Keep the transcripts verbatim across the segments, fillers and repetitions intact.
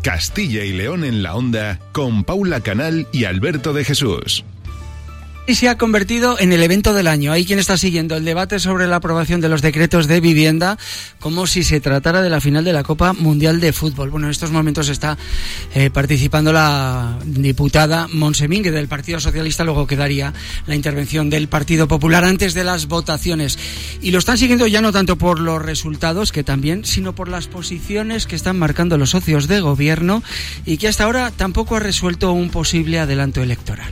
Castilla y León en la Onda, con Paula Canal y Alberto de Jesús. Y se ha convertido en el evento del año. Hay quien está siguiendo el debate sobre la aprobación de los decretos de vivienda como si se tratara de la final de la Copa Mundial de Fútbol. Bueno, en estos momentos está eh, participando la diputada Montse Mínguez del Partido Socialista. Luego quedaría la intervención del Partido Popular antes de las votaciones. Y lo están siguiendo ya no tanto por los resultados, que también, sino por las posiciones que están marcando los socios de gobierno y que hasta ahora tampoco ha resuelto un posible adelanto electoral.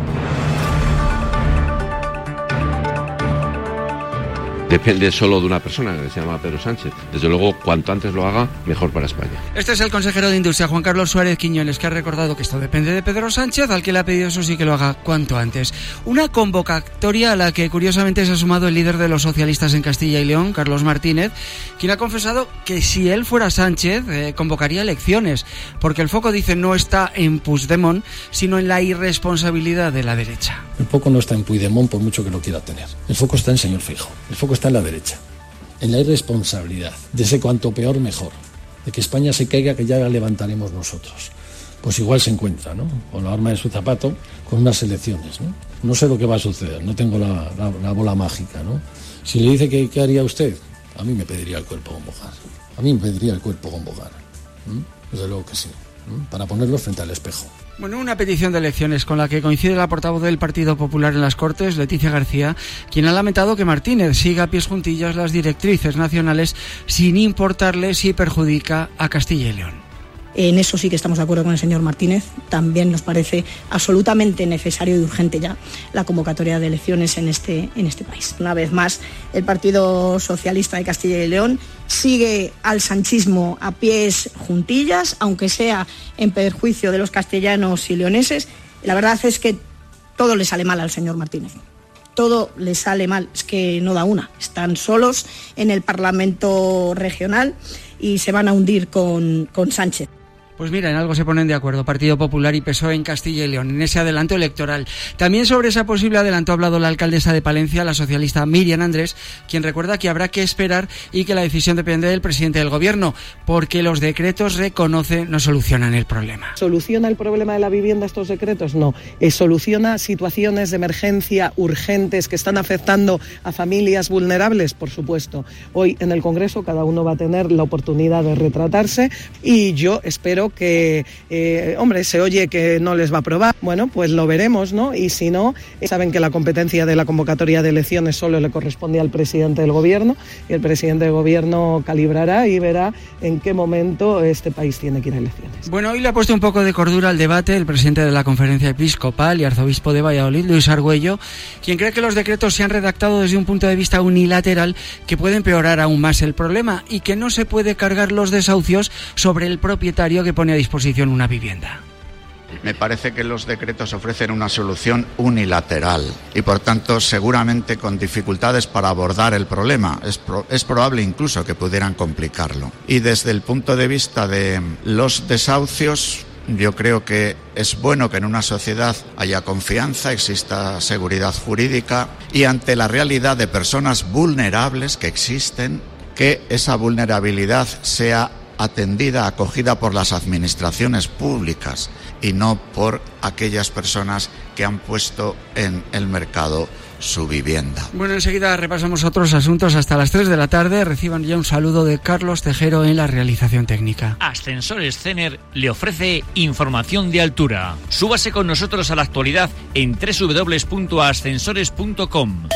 Depende solo de una persona que se llama Pedro Sánchez. Desde luego, cuanto antes lo haga, mejor para España. Este es el consejero de Industria, Juan Carlos Suárez Quiñones, que ha recordado que esto depende de Pedro Sánchez, al que le ha pedido eso sí que lo haga cuanto antes. Una convocatoria a la que curiosamente se ha sumado el líder de los socialistas en Castilla y León, Carlos Martínez, quien ha confesado que si él fuera Sánchez, eh, convocaría elecciones, porque el foco, dice, no está en Puigdemont, sino en la irresponsabilidad de la derecha. El foco no está en Puigdemont, por mucho que lo quiera tener. El foco está en señor Feijóo. El foco está en la derecha, en la irresponsabilidad, de ese cuanto peor mejor, de que España se caiga, que ya la levantaremos nosotros. Pues igual se encuentra, ¿no?, con la arma de su zapato, con unas elecciones, ¿no? No sé lo que va a suceder, no tengo la, la, la bola mágica, ¿no? Si le dice que qué haría usted, a mí me pediría el cuerpo convocar, a mí me pediría el cuerpo convocar, ¿Mm? Desde luego que sí, ¿Mm? Para ponerlo frente al espejo. Bueno, una petición de elecciones con la que coincide la portavoz del Partido Popular en las Cortes, Leticia García, quien ha lamentado que Martínez siga a pies juntillas las directrices nacionales sin importarle si perjudica a Castilla y León. En eso sí que estamos de acuerdo con el señor Martínez. También nos parece absolutamente necesario y urgente ya la convocatoria de elecciones en este, en este país. Una vez más, el Partido Socialista de Castilla y León sigue al sanchismo a pies juntillas, aunque sea en perjuicio de los castellanos y leoneses. La verdad es que todo le sale mal al señor Martínez. Todo le sale mal, es que no da una. Están solos en el Parlamento regional y se van a hundir con, con Sánchez. Pues mira, en algo se ponen de acuerdo Partido Popular y P S O E en Castilla y León, en ese adelanto electoral. También sobre ese posible adelanto ha hablado la alcaldesa de Palencia, la socialista Miriam Andrés, quien recuerda que habrá que esperar y que la decisión depende del presidente del gobierno, porque los decretos, reconoce, no solucionan el problema. ¿Soluciona el problema de la vivienda estos decretos? No. Eh, ¿Soluciona situaciones de emergencia urgentes que están afectando a familias vulnerables? Por supuesto. Hoy en el Congreso cada uno va a tener la oportunidad de retratarse y yo espero que, eh, hombre, se oye que no les va a aprobar. Bueno, pues lo veremos, ¿no? Y si no, eh, saben que la competencia de la convocatoria de elecciones solo le corresponde al presidente del gobierno y el presidente del gobierno calibrará y verá en qué momento este país tiene que ir a elecciones. Bueno, hoy le ha puesto un poco de cordura al debate el presidente de la Conferencia Episcopal y arzobispo de Valladolid, Luis Argüello, quien cree que los decretos se han redactado desde un punto de vista unilateral que puede empeorar aún más el problema y que no se puede cargar los desahucios sobre el propietario que pone a disposición una vivienda. Me parece que los decretos ofrecen una solución unilateral y, por tanto, seguramente con dificultades para abordar el problema. Es, pro- es probable incluso que pudieran complicarlo. Y desde el punto de vista de los desahucios, yo creo que es bueno que en una sociedad haya confianza, exista seguridad jurídica y ante la realidad de personas vulnerables que existen, que esa vulnerabilidad sea atendida, acogida por las administraciones públicas y no por aquellas personas que han puesto en el mercado su vivienda. Bueno, enseguida repasamos otros asuntos hasta las tres de la tarde. Reciban ya un saludo de Carlos Tejero en la realización técnica. Ascensores Cener le ofrece información de altura. Súbase con nosotros a la actualidad en doble u doble u doble u punto ascensores punto com.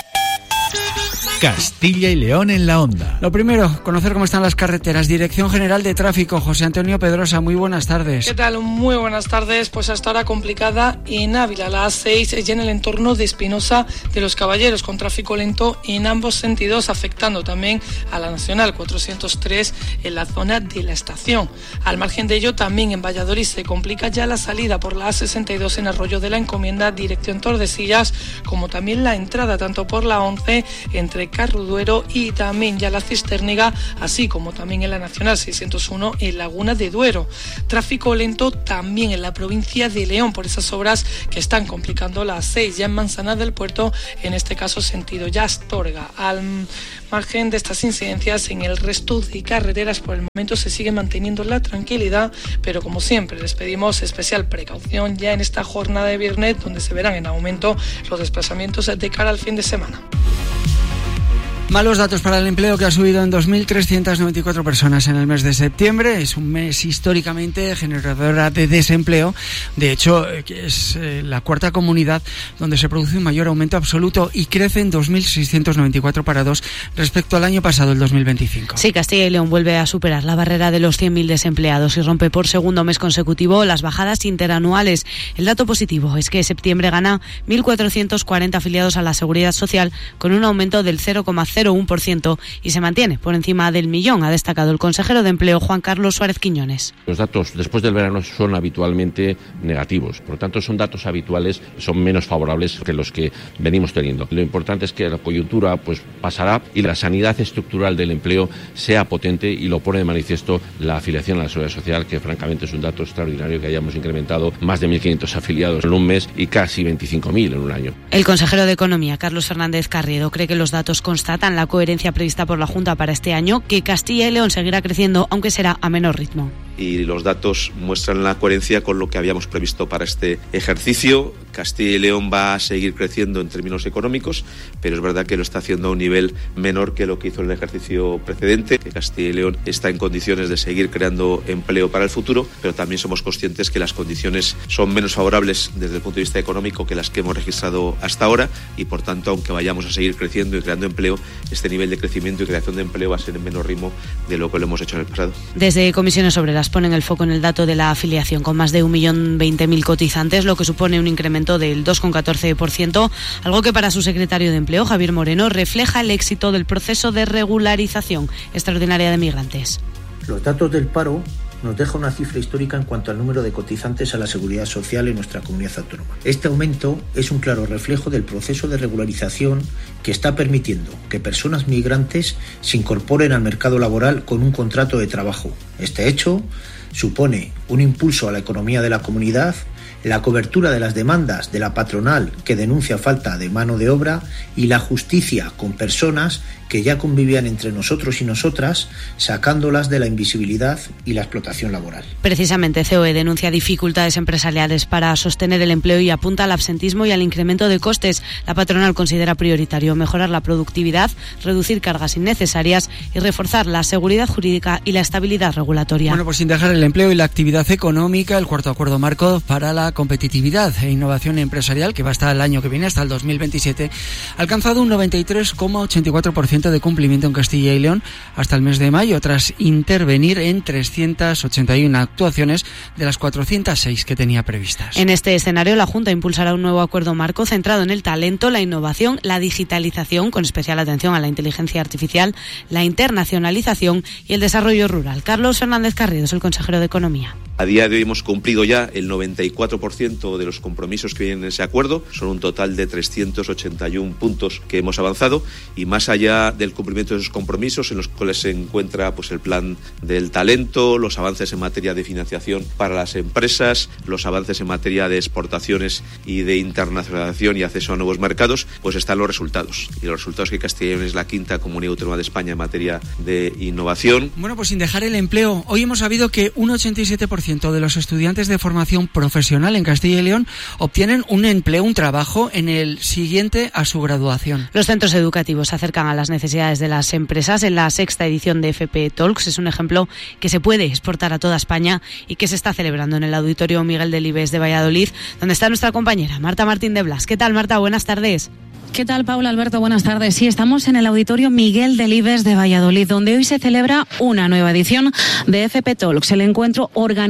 Castilla y León en la Onda. Lo primero, conocer cómo están las carreteras. Dirección General de Tráfico, José Antonio Pedrosa, muy buenas tardes. ¿Qué tal? Muy buenas tardes. Pues hasta ahora complicada en Ávila, la A seis, y en el entorno de Espinosa de los Caballeros, con tráfico lento en ambos sentidos, afectando también a la Nacional cuatrocientos tres en la zona de la estación. Al margen de ello, también en Valladolid se complica ya la salida por la A sesenta y dos en Arroyo de la Encomienda, dirección Tordesillas, como también la entrada tanto por la once entre de Carruduero y también ya la Cisterniga, así como también en la Nacional seiscientos uno en Laguna de Duero. Tráfico lento también en la provincia de León por esas obras que están complicando la A seis ya en Manzana del Puerto, en este caso sentido ya Astorga. Al margen de estas incidencias, en el resto de carreteras por el momento se sigue manteniendo la tranquilidad, pero como siempre les pedimos especial precaución ya en esta jornada de viernes, donde se verán en aumento los desplazamientos de cara al fin de semana. Malos datos para el empleo, que ha subido en dos mil trescientas noventa y cuatro personas en el mes de septiembre. Es un mes históricamente generador de desempleo. De hecho, es la cuarta comunidad donde se produce un mayor aumento absoluto y crece en dos mil seiscientos noventa y cuatro parados respecto al año pasado, el dos mil veinticinco. Sí, Castilla y León vuelve a superar la barrera de los cien mil desempleados y rompe por segundo mes consecutivo las bajadas interanuales. El dato positivo es que septiembre gana mil cuatrocientos cuarenta afiliados a la Seguridad Social, con un aumento del cero coma cero uno por ciento y se mantiene por encima del millón, ha destacado el consejero de Empleo, Juan Carlos Suárez Quiñones. Los datos después del verano son habitualmente negativos, por lo tanto son datos habituales, son menos favorables que los que venimos teniendo. Lo importante es que la coyuntura pues pasará y la sanidad estructural del empleo sea potente, y lo pone de manifiesto la afiliación a la Seguridad Social, que francamente es un dato extraordinario, que hayamos incrementado más de mil quinientos afiliados en un mes y casi veinticinco mil en un año. El consejero de Economía, Carlos Fernández Carriedo, cree que los datos constatan la coherencia prevista por la Junta para este año, que Castilla y León seguirá creciendo, aunque será a menor ritmo. Y los datos muestran la coherencia con lo que habíamos previsto para este ejercicio. Castilla y León va a seguir creciendo en términos económicos, pero es verdad que lo está haciendo a un nivel menor que lo que hizo en el ejercicio precedente, que Castilla y León está en condiciones de seguir creando empleo para el futuro, pero también somos conscientes que las condiciones son menos favorables desde el punto de vista económico que las que hemos registrado hasta ahora, y por tanto, aunque vayamos a seguir creciendo y creando empleo, este nivel de crecimiento y creación de empleo va a ser en menor ritmo de lo que lo hemos hecho en el pasado. Desde Comisiones Obreras ponen el foco en el dato de la afiliación, con más de un millón veinte mil cotizantes, lo que supone un incremento del dos coma catorce por ciento, algo que para su secretario de Empleo, Javier Moreno, refleja el éxito del proceso de regularización extraordinaria de migrantes. Los datos del paro nos deja una cifra histórica en cuanto al número de cotizantes a la Seguridad Social en nuestra comunidad autónoma. Este aumento es un claro reflejo del proceso de regularización que está permitiendo que personas migrantes se incorporen al mercado laboral con un contrato de trabajo. Este hecho supone un impulso a la economía de la comunidad, la cobertura de las demandas de la patronal que denuncia falta de mano de obra y la justicia con personas que ya convivían entre nosotros y nosotras, sacándolas de la invisibilidad y la explotación laboral. Precisamente, C O E denuncia dificultades empresariales para sostener el empleo y apunta al absentismo y al incremento de costes. La patronal considera prioritario mejorar la productividad, reducir cargas innecesarias y reforzar la seguridad jurídica y la estabilidad regulatoria. Bueno, pues sin dejar el empleo y la actividad económica, el cuarto acuerdo marco para la competitividad e innovación empresarial, que va hasta el año que viene, hasta el dos mil veintisiete, ha alcanzado un noventa y tres coma ochenta y cuatro por ciento de cumplimiento en Castilla y León hasta el mes de mayo, tras intervenir en trescientas ochenta y una actuaciones de las cuatrocientas seis que tenía previstas. En este escenario, la Junta impulsará un nuevo acuerdo marco centrado en el talento, la innovación, la digitalización, con especial atención a la inteligencia artificial, la internacionalización y el desarrollo rural. Carlos Fernández Carriedo es el consejero de Economía. A día de hoy hemos cumplido ya el noventa y cuatro por ciento de los compromisos que vienen en ese acuerdo. Son un total de trescientos ochenta y uno puntos que hemos avanzado, y más allá del cumplimiento de esos compromisos, en los cuales se encuentra pues el plan del talento, los avances en materia de financiación para las empresas, los avances en materia de exportaciones y de internacionalización y acceso a nuevos mercados, pues están los resultados. Y los resultados que Castilla y León es la quinta comunidad autónoma de España en materia de innovación. Bueno, pues sin dejar el empleo, hoy hemos sabido que un ochenta y siete por ciento de los estudiantes de formación profesional en Castilla y León obtienen un empleo, un trabajo en el siguiente a su graduación. Los centros educativos se acercan a las necesidades de las empresas. En la sexta edición de F P Talks es un ejemplo que se puede exportar a toda España y que se está celebrando en el Auditorio Miguel Delibes de Valladolid, donde está nuestra compañera Marta Martín de Blas. ¿Qué tal, Marta? Buenas tardes. ¿Qué tal, Paula, Alberto? Buenas tardes. Sí, estamos en el Auditorio Miguel Delibes de Valladolid, donde hoy se celebra una nueva edición de F P Talks, el encuentro organizado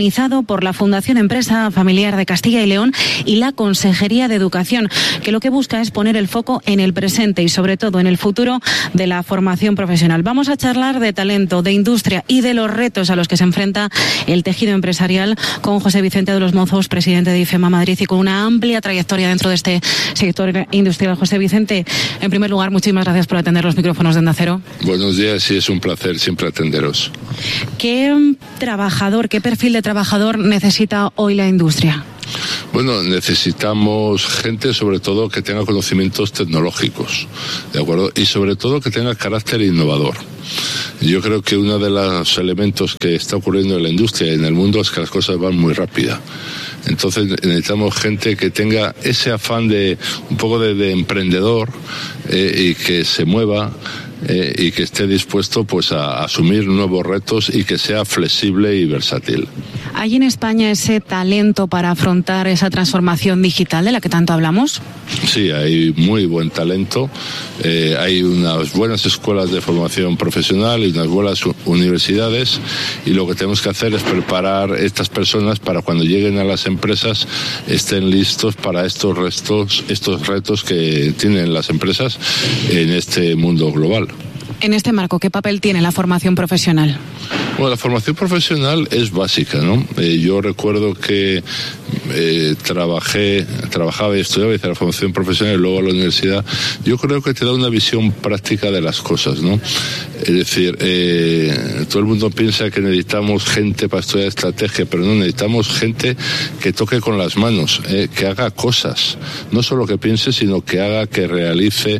organizado por la Fundación Empresa Familiar de Castilla y León y la Consejería de Educación, que lo que busca es poner el foco en el presente y sobre todo en el futuro de la formación profesional. Vamos a charlar de talento, de industria y de los retos a los que se enfrenta el tejido empresarial con José Vicente de los Mozos, presidente de IFEMA Madrid y con una amplia trayectoria dentro de este sector industrial. José Vicente, en primer lugar, muchísimas gracias por atender los micrófonos de Onda Cero. Buenos días y es un placer siempre atenderos. ¿Qué trabajador, qué perfil de trabajador necesita hoy la industria? Bueno, necesitamos gente sobre todo que tenga conocimientos tecnológicos, ¿de acuerdo? Y sobre todo que tenga carácter innovador. Yo creo que uno de los elementos que está ocurriendo en la industria y en el mundo es que las cosas van muy rápidas. Entonces necesitamos gente que tenga ese afán de un poco de, de emprendedor eh, y que se mueva eh, y que esté dispuesto pues a, a asumir nuevos retos y que sea flexible y versátil. ¿Hay en España ese talento para afrontar esa transformación digital de la que tanto hablamos? Sí, hay muy buen talento, eh, hay unas buenas escuelas de formación profesional y unas buenas universidades, y lo que tenemos que hacer es preparar estas personas para cuando lleguen a las empresas estén listos para estos retos, estos retos que tienen las empresas en este mundo global. En este marco, ¿qué papel tiene la formación profesional? Bueno, la formación profesional es básica, ¿no? Eh, yo recuerdo que eh, trabajé, trabajaba y estudiaba, hice la formación profesional y luego a la universidad. Yo creo que te da una visión práctica de las cosas, ¿no? Es decir, eh, todo el mundo piensa que necesitamos gente para estudiar estrategia, pero no, necesitamos gente que toque con las manos, eh, que haga cosas, no solo que piense, sino que haga, que realice,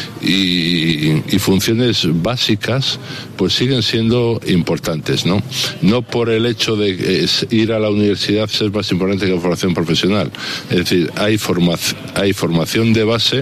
y, y funciones básicas pues siguen siendo importantes, ¿no? No por el hecho de eh, ir a la universidad ser más importante que la formación profesional. Es decir, hay formación, hay formación de base,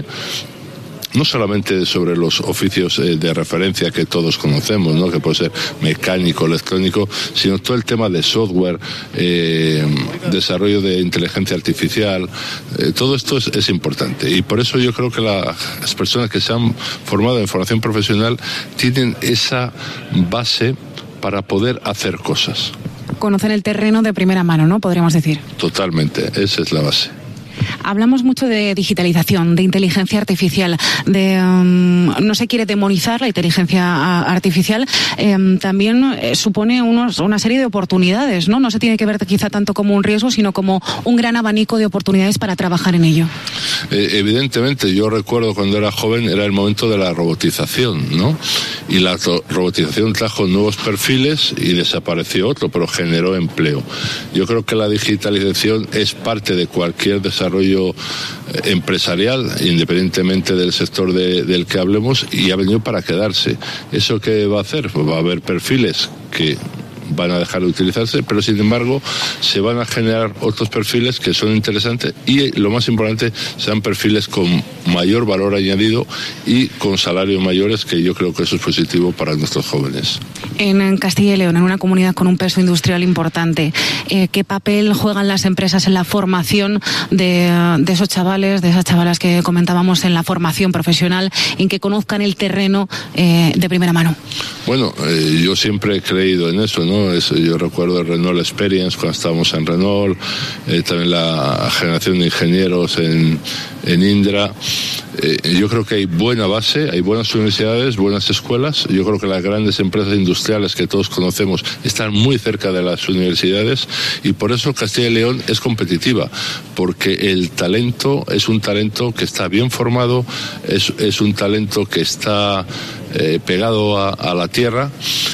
no solamente sobre los oficios eh, de referencia que todos conocemos, ¿no? Que puede ser mecánico, electrónico, sino todo el tema de software, eh, desarrollo de inteligencia artificial, eh, todo esto es, es importante. Y por eso yo creo que la, las personas que se han formado en formación profesional tienen esa base para poder hacer cosas. Conocen el terreno de primera mano, ¿no? Podríamos decir. Totalmente, esa es la base. Hablamos mucho de digitalización, de inteligencia artificial, de um, no se quiere demonizar la inteligencia artificial, eh, también eh, supone unos, una serie de oportunidades, ¿no? No se tiene que ver quizá tanto como un riesgo, sino como un gran abanico de oportunidades para trabajar en ello. Eh, evidentemente, yo recuerdo cuando era joven, era el momento de la robotización, ¿no? Y la robotización trajo nuevos perfiles y desapareció otro, pero generó empleo. Yo creo que la digitalización es parte de cualquier desarrollo empresarial, independientemente del sector de, del que hablemos, y ha venido para quedarse. ¿Eso qué va a hacer? Pues va a haber perfiles que van a dejar de utilizarse, pero sin embargo se van a generar otros perfiles que son interesantes y, lo más importante, serán perfiles con mayor valor añadido y con salarios mayores, que yo creo que eso es positivo para nuestros jóvenes. En Castilla y León, en una comunidad con un peso industrial importante, eh, ¿qué papel juegan las empresas en la formación de, de esos chavales, de esas chavalas que comentábamos, en la formación profesional, en que conozcan el terreno eh, de primera mano? Bueno, eh, yo siempre he creído en eso, ¿no? Es, yo recuerdo el Renault Experience cuando estábamos en Renault, eh, también la generación de ingenieros en, en Indra. Eh, yo creo que hay buena base, hay buenas universidades, buenas escuelas. Yo creo que las grandes empresas industriales que todos conocemos están muy cerca de las universidades, y por eso Castilla y León es competitiva, porque el talento es un talento que está bien formado, es, es un talento que está eh, pegado a, a la tierra.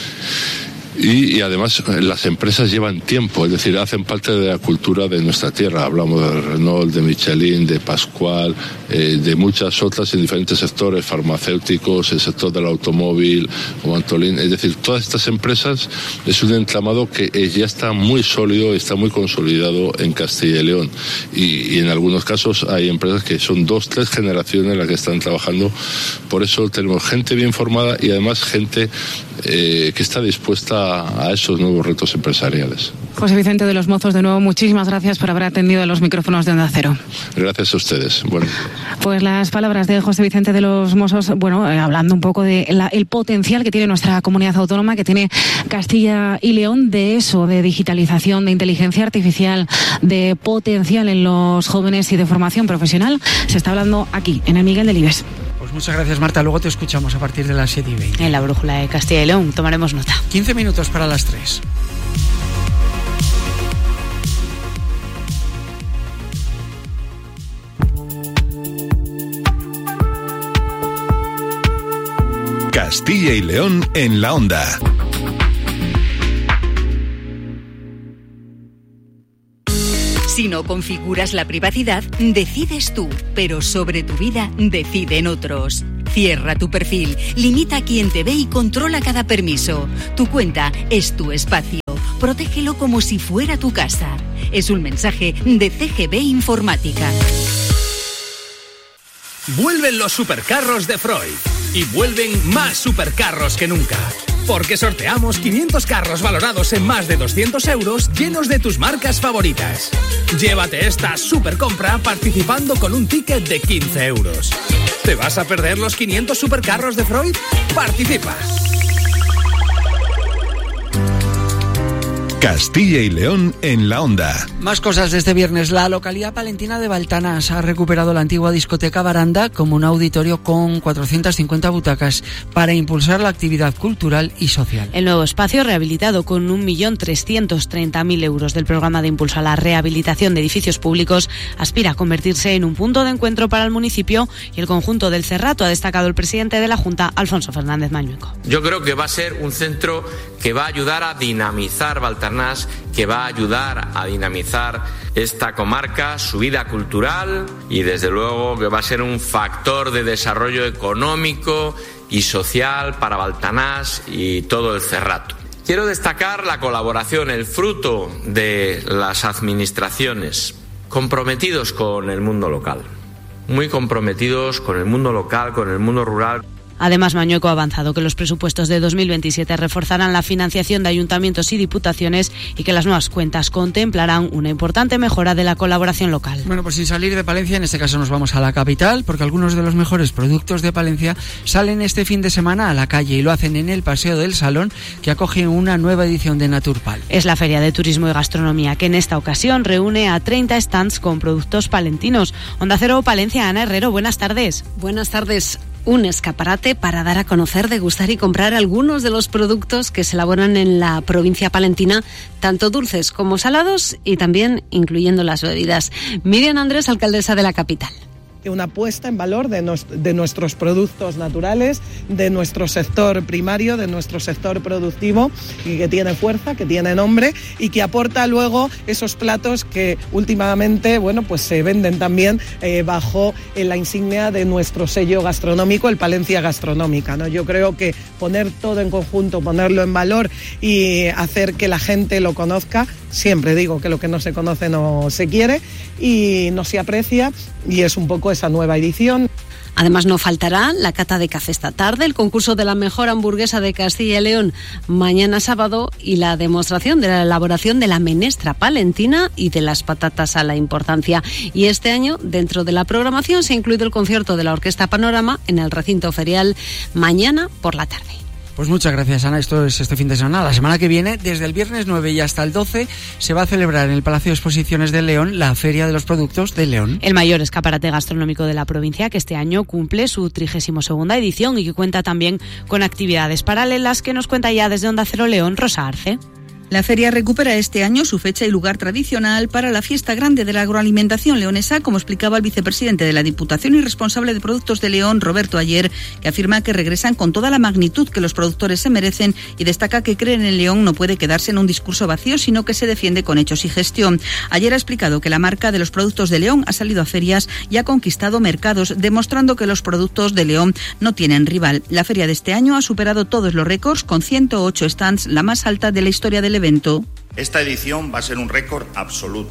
Y, y además las empresas llevan tiempo, es decir, hacen parte de la cultura de nuestra tierra. Hablamos de Renault, de Michelin, de Pascual, eh, de muchas otras en diferentes sectores, farmacéuticos, el sector del automóvil, o Antolín. Es decir, todas estas empresas es un entramado que eh, ya está muy sólido, está muy consolidado en Castilla y León. Y, y en algunos casos hay empresas que son dos, tres generaciones las que están trabajando. Por eso tenemos gente bien formada y además gente eh, que está dispuesta a esos nuevos retos empresariales. José Vicente de los Mozos, de nuevo, muchísimas gracias por haber atendido a los micrófonos de Onda Cero. Gracias a ustedes. Bueno. Pues las palabras de José Vicente de los Mozos, bueno, eh, hablando un poco de la, el potencial que tiene nuestra comunidad autónoma, que tiene Castilla y León, de eso, de digitalización, de inteligencia artificial, de potencial en los jóvenes y de formación profesional, se está hablando aquí, en el Miguel Delibes. Pues muchas gracias, Marta. Luego te escuchamos a partir de las siete y veinte. En la brújula de Castilla y León tomaremos nota. quince minutos para las tres. Castilla y León en la onda. Si no configuras la privacidad, decides tú, pero sobre tu vida deciden otros. Cierra tu perfil, limita a quien te ve y controla cada permiso. Tu cuenta es tu espacio. Protégelo como si fuera tu casa. Es un mensaje de C G B Informática. Vuelven los supercarros de Freud. Y vuelven más supercarros que nunca. Porque sorteamos quinientos carros valorados en más de doscientos euros llenos de tus marcas favoritas. Llévate esta supercompra participando con un ticket de quince euros. ¿Te vas a perder los quinientos supercarros de Freud? ¡Participa! Castilla y León en la onda. Más cosas de este viernes. La localidad palentina de Baltanas ha recuperado la antigua discoteca Baranda como un auditorio con cuatrocientas cincuenta butacas para impulsar la actividad cultural y social. El nuevo espacio, rehabilitado con un millón trescientos treinta mil euros del programa de impulso a la rehabilitación de edificios públicos, aspira a convertirse en un punto de encuentro para el municipio y el conjunto del Cerrato, ha destacado el presidente de la Junta, Alfonso Fernández Mañueco. Yo creo que va a ser un centro que va a ayudar a dinamizar Baltanas, que va a ayudar a dinamizar esta comarca, su vida cultural y desde luego que va a ser un factor de desarrollo económico y social para Baltanás y todo el Cerrato. Quiero destacar la colaboración, el fruto de las administraciones comprometidos con el mundo local, muy comprometidos con el mundo local, con el mundo rural. Además, Mañueco ha avanzado que los presupuestos de dos mil veintisiete reforzarán la financiación de ayuntamientos y diputaciones y que las nuevas cuentas contemplarán una importante mejora de la colaboración local. Bueno, pues sin salir de Palencia, en este caso nos vamos a la capital, porque algunos de los mejores productos de Palencia salen este fin de semana a la calle y lo hacen en el Paseo del Salón, que acoge una nueva edición de Naturpal. Es la Feria de Turismo y Gastronomía, que en esta ocasión reúne a treinta stands con productos palentinos. Onda Cero Palencia, Ana Herrero, buenas tardes. Buenas tardes. Un escaparate para dar a conocer, degustar y comprar algunos de los productos que se elaboran en la provincia palentina, tanto dulces como salados y también incluyendo las bebidas. Miriam Andrés, alcaldesa de la capital. Una puesta en valor de, nos, de nuestros productos naturales, de nuestro sector primario, de nuestro sector productivo, y que tiene fuerza, que tiene nombre y que aporta luego esos platos que últimamente, bueno, pues se venden también eh, bajo eh, la insignia de nuestro sello gastronómico, el Palencia Gastronómica, ¿no? Yo creo que poner todo en conjunto, ponerlo en valor y hacer que la gente lo conozca, siempre digo que lo que no se conoce no se quiere y no se aprecia, y es un poco esa nueva edición. Además, no faltará la cata de café esta tarde, el concurso de la mejor hamburguesa de Castilla y León mañana sábado y la demostración de la elaboración de la menestra palentina y de las patatas a la importancia. Y este año, dentro de la programación, se ha incluido el concierto de la Orquesta Panorama en el recinto ferial mañana por la tarde. Pues muchas gracias, Ana. Esto es este fin de semana. La semana que viene, desde el viernes nueve y hasta el doce, se va a celebrar en el Palacio de Exposiciones de León la Feria de los Productos de León. El mayor escaparate gastronómico de la provincia, que este año cumple su trigésima segunda edición y que cuenta también con actividades paralelas, que nos cuenta ya desde Onda Cero León, Rosa Arce. La feria recupera este año su fecha y lugar tradicional para la fiesta grande de la agroalimentación leonesa, como explicaba el vicepresidente de la Diputación y responsable de Productos de León, Roberto Ayer, que afirma que regresan con toda la magnitud que los productores se merecen y destaca que Creen en León no puede quedarse en un discurso vacío, sino que se defiende con hechos y gestión. Ayer ha explicado que la marca de los Productos de León ha salido a ferias y ha conquistado mercados, demostrando que los productos de León no tienen rival. La feria de este año ha superado todos los récords, con ciento ocho stands, la más alta de la historia del evento. Esta edición va a ser un récord absoluto.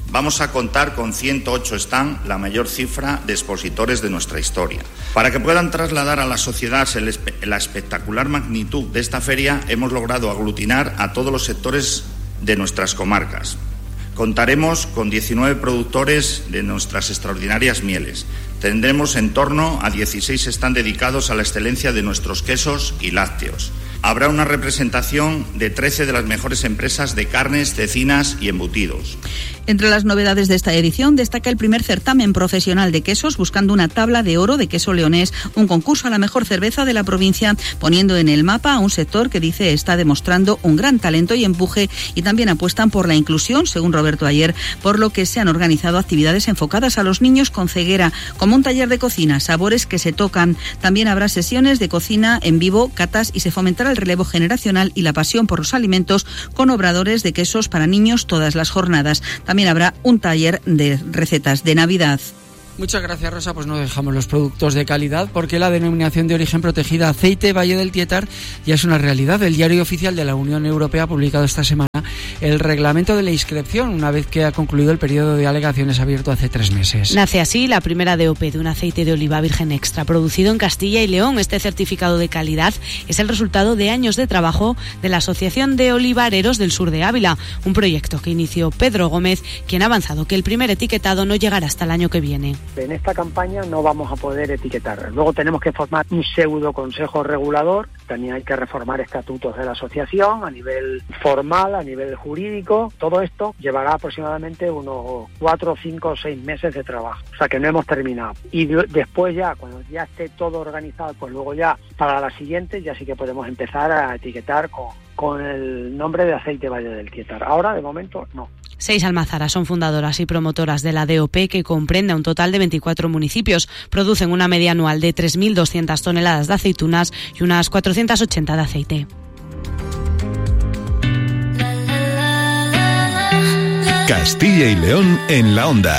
Vamos a contar con ciento ocho stands, la mayor cifra de expositores de nuestra historia. Para que puedan trasladar a la sociedad la espectacular magnitud de esta feria, hemos logrado aglutinar a todos los sectores de nuestras comarcas. Contaremos con diecinueve productores de nuestras extraordinarias mieles. Tendremos en torno a dieciséis stands dedicados a la excelencia de nuestros quesos y lácteos. Habrá una representación de trece de las mejores empresas de carnes, cecinas y embutidos. Entre las novedades de esta edición destaca el primer certamen profesional de quesos, buscando una tabla de oro de queso leonés, un concurso a la mejor cerveza de la provincia, poniendo en el mapa a un sector que dice está demostrando un gran talento y empuje, y también apuestan por la inclusión, según Roberto Ayer, por lo que se han organizado actividades enfocadas a los niños con ceguera, como un taller de cocina, sabores que se tocan. También habrá sesiones de cocina en vivo, catas, y se fomentará el relevo generacional y la pasión por los alimentos con obradores de quesos para niños todas las jornadas. También habrá un taller de recetas de Navidad. Muchas gracias, Rosa. Pues no dejamos los productos de calidad, porque la denominación de origen protegida aceite Valle del Tietar ya es una realidad. El Diario Oficial de la Unión Europea ha publicado esta semana el reglamento de la inscripción, una vez que ha concluido el periodo de alegaciones abierto hace tres meses. Nace así la primera D O P de un aceite de oliva virgen extra, producido en Castilla y León. Este certificado de calidad es el resultado de años de trabajo de la Asociación de Olivareros del Sur de Ávila, un proyecto que inició Pedro Gómez, quien ha avanzado que el primer etiquetado no llegará hasta el año que viene. En esta campaña no vamos a poder etiquetar. Luego tenemos que formar un pseudo consejo regulador. También hay que reformar estatutos de la asociación a nivel formal, a nivel jurídico. Todo esto llevará aproximadamente unos cuatro, cinco o seis meses de trabajo. O sea que no hemos terminado. Y de- después ya, cuando ya esté todo organizado, pues luego ya para la siguiente ya sí que podemos empezar a etiquetar con, con el nombre de aceite Valle del Tietar. Ahora, de momento, no. Seis almazaras son fundadoras y promotoras de la D O P, que comprende a un total de veinticuatro municipios. Producen una media anual de tres mil doscientas toneladas de aceitunas y unas cuatrocientas ochenta de aceite. Castilla y León en la onda.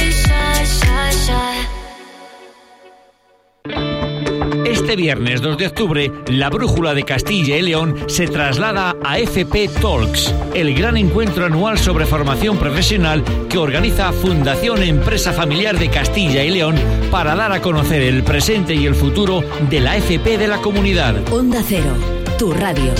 Este viernes dos de octubre, la Brújula de Castilla y León se traslada a F P Talks, el gran encuentro anual sobre formación profesional que organiza Fundación Empresa Familiar de Castilla y León para dar a conocer el presente y el futuro de la F P de la comunidad. Onda Cero, tu radio.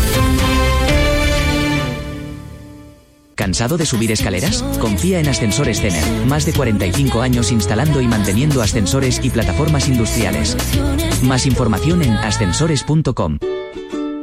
¿Cansado de subir escaleras? Confía en Ascensores Cener. Más de cuarenta y cinco años instalando y manteniendo ascensores y plataformas industriales. Más información en ascensores punto com.